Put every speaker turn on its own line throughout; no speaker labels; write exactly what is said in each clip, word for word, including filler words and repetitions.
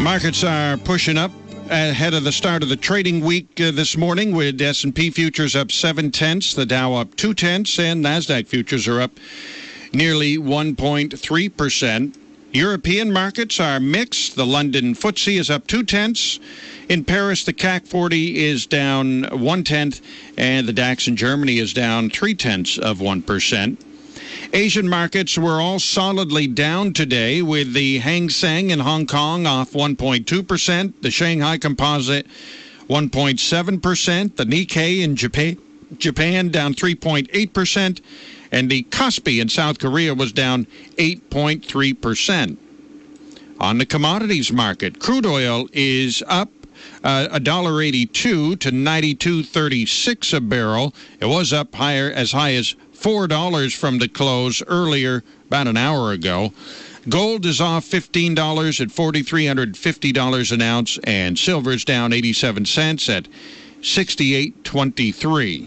Markets are pushing up ahead of the start of the trading week uh, this morning, with S and P futures up seven tenths, the Dow up two tenths, and NASDAQ futures are up nearly one point three percent. European markets are mixed. The London F T S E is up two tenths. In Paris, the C A C forty is down one tenth, and the DAX in Germany is down three tenths of one percent. Asian markets were all solidly down today, with the Hang Seng in Hong Kong off one point two percent, the Shanghai Composite one point seven percent, the Nikkei in Japan, Japan down three point eight percent, and the Kospi in South Korea was down eight point three percent. On the commodities market, crude oil is up uh, one dollar eighty-two to ninety-two thirty-six a barrel. It was up higher as high as four dollars from the close earlier, about an hour ago. Gold is off fifteen dollars at four thousand three hundred fifty dollars an ounce, and silver's down eighty-seven cents at sixty-eight twenty-three.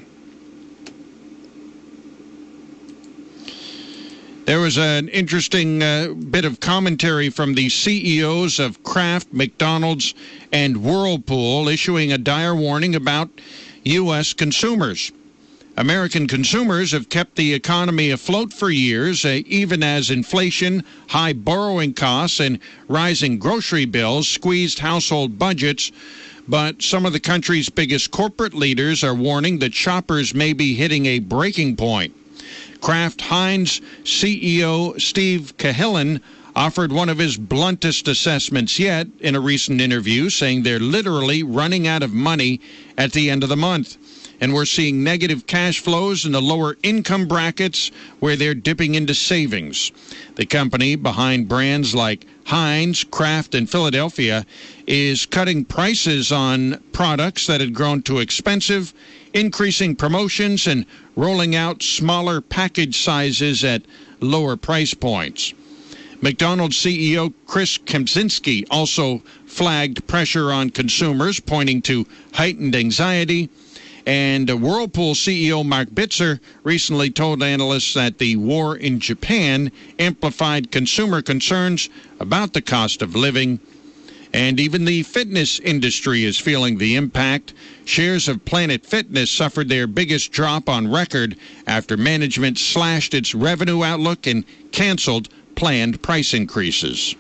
There was an interesting uh, bit of commentary from the C E Os of Kraft, McDonald's, and Whirlpool, issuing a dire warning about U S consumers. American consumers have kept the economy afloat for years, uh, even as inflation, high borrowing costs, and rising grocery bills squeezed household budgets. But some of the country's biggest corporate leaders are warning that shoppers may be hitting a breaking point. Kraft Heinz C E O Steve Cahillane offered one of his bluntest assessments yet in a recent interview, saying they're literally running out of money at the end of the month. And we're seeing negative cash flows in the lower income brackets where they're dipping into savings. The company behind brands like Heinz, Kraft, and Philadelphia is cutting prices on products that had grown too expensive, increasing promotions, and rolling out smaller package sizes at lower price points. McDonald's C E O Chris Kempczynski also flagged pressure on consumers, pointing to heightened anxiety. And Whirlpool C E O Mark Bitzer recently told analysts that the war in Japan amplified consumer concerns about the cost of living. And even the fitness industry is feeling the impact. Shares of Planet Fitness suffered their biggest drop on record after management slashed its revenue outlook and canceled planned price increases.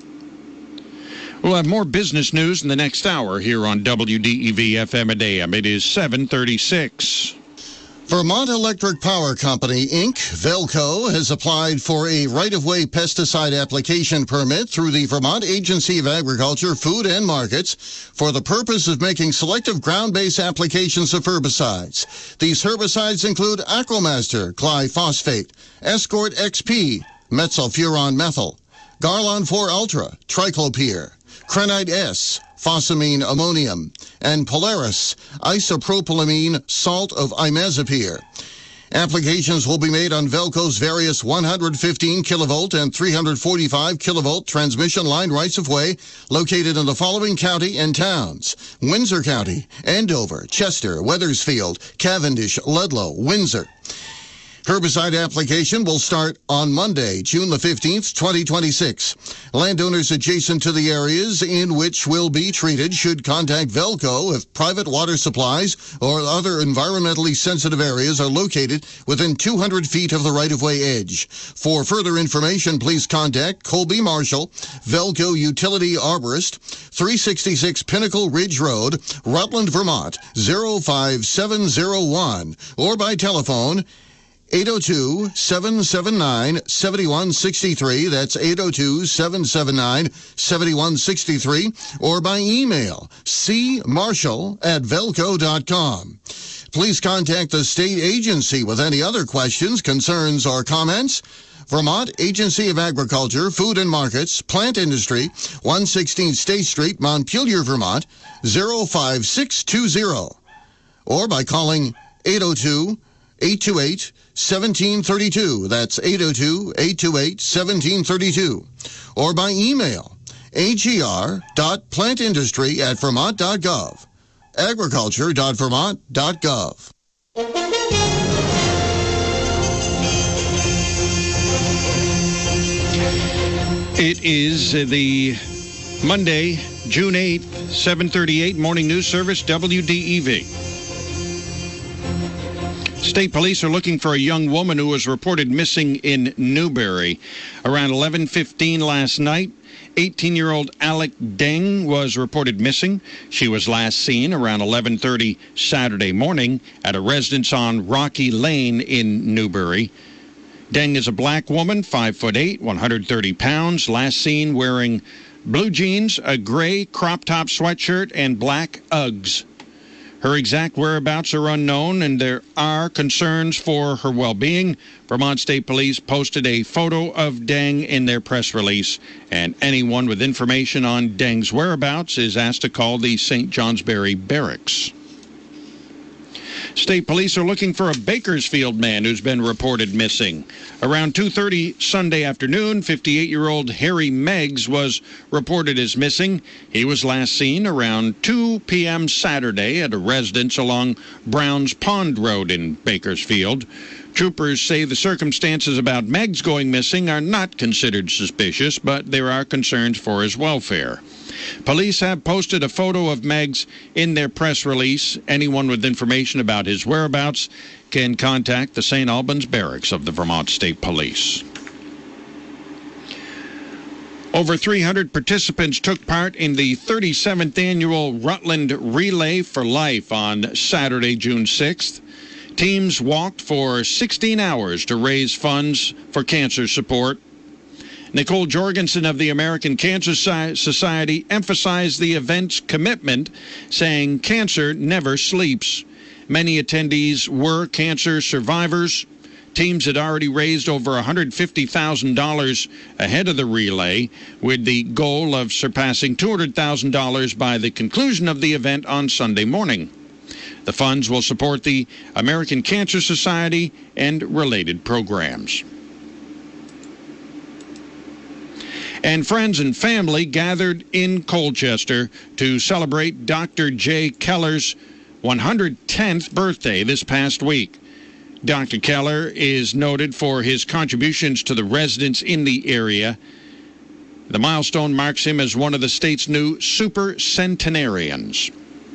We'll have more business news in the next hour here on W D E V F M and A M. It is seven thirty-six.
Vermont Electric Power Company, Incorporated, Velco, has applied for a right-of-way pesticide application permit through the Vermont Agency of Agriculture, Food and Markets for the purpose of making selective ground-based applications of herbicides. These herbicides include Aquamaster, glyphosate, Escort X P, Metsulfuron methyl, Garlon four Ultra, Triclopyr, Crenite S, Phosamine ammonium, and Polaris isopropylamine salt of imazapyr. Applications will be made on Velco's various one hundred fifteen kilovolt and three hundred forty-five kilovolt transmission line rights-of-way located in the following county and towns: Windsor County, Andover, Chester, Wethersfield, Cavendish, Ludlow, Windsor. Herbicide application will start on Monday, June the fifteenth, twenty twenty-six. Landowners adjacent to the areas in which will be treated should contact Velco if private water supplies or other environmentally sensitive areas are located within two hundred feet of the right-of-way edge. For further information, please contact Colby Marshall, Velco Utility Arborist, three sixty-six Pinnacle Ridge Road, Rutland, Vermont, zero five seven zero one, or by telephone eight oh two, seven seven nine, seven one six three. That's eight oh two, seven seven nine, seven one six three. Or by email, c marshall at velco dot com. Please contact the state agency with any other questions, concerns, or comments. Vermont Agency of Agriculture, Food and Markets, Plant Industry, one sixteen State Street, Montpelier, Vermont, zero five six two zero. Or by calling eight oh two, eight two eight, one seven three two. That's eight oh two, eight two eight, one seven three two. Or by email, agr dot plantindustry at vermont dot gov, agriculture dot vermont dot gov.
It is the Monday, June eighth, seven thirty-eight, Morning News Service, W D E V. State police are looking for a young woman who was reported missing in Newberry. Around eleven fifteen last night, eighteen-year-old Alec Deng was reported missing. She was last seen around eleven thirty Saturday morning at a residence on Rocky Lane in Newberry. Deng is a black woman, five foot eight, one hundred thirty pounds, last seen wearing blue jeans, a gray crop-top sweatshirt, and black Uggs. Her exact whereabouts are unknown, and there are concerns for her well-being. Vermont State Police posted a photo of Deng in their press release, and anyone with information on Deng's whereabouts is asked to call the Saint Johnsbury Barracks. State police are looking for a Bakersfield man who's been reported missing. Around two thirty Sunday afternoon, fifty-eight-year-old Harry Meggs was reported as missing. He was last seen around two p.m. Saturday at a residence along Browns Pond Road in Bakersfield. Troopers say the circumstances about Meggs going missing are not considered suspicious, but there are concerns for his welfare. Police have posted a photo of Meggs in their press release. Anyone with information about his whereabouts can contact the Saint Albans Barracks of the Vermont State Police. Over three hundred participants took part in the thirty-seventh Annual Rutland Relay for Life on Saturday, June sixth. Teams walked for sixteen hours to raise funds for cancer support. Nicole Jorgensen of the American Cancer Society emphasized the event's commitment, saying cancer never sleeps. Many attendees were cancer survivors. Teams had already raised over one hundred fifty thousand dollars ahead of the relay, with the goal of surpassing two hundred thousand dollars by the conclusion of the event on Sunday morning. The funds will support the American Cancer Society and related programs. And friends and family gathered in Colchester to celebrate Doctor Jay Keller's one hundred tenth birthday this past week. Doctor Keller is noted for his contributions to the residents in the area. The milestone marks him as one of the state's new super centenarians.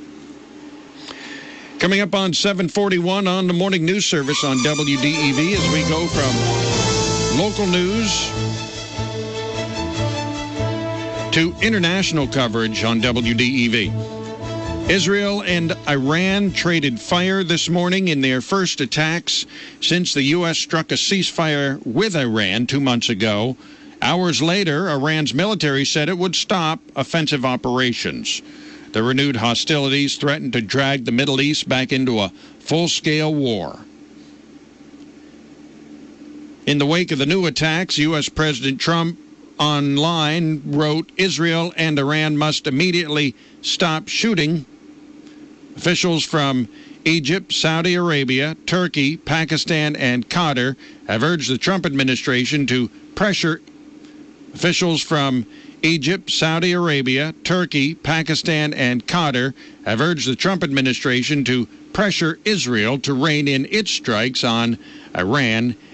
Coming up on seven forty-one on the Morning News Service on W D E V as we go from local news to international coverage on W D E V. Israel and Iran traded fire this morning in their first attacks since the U S struck a ceasefire with Iran two months ago. Hours later, Iran's military said it would stop offensive operations. The renewed hostilities threatened to drag the Middle East back into a full-scale war. In the wake of the new attacks, U S President Trump online wrote, Israel and Iran must immediately stop shooting. Officials from Egypt, Saudi Arabia, Turkey, Pakistan, and Qatar have urged the Trump administration to pressure officials from Egypt, Saudi Arabia, Turkey, Pakistan, and Qatar have urged the Trump administration to pressure Israel to rein in its strikes on Iran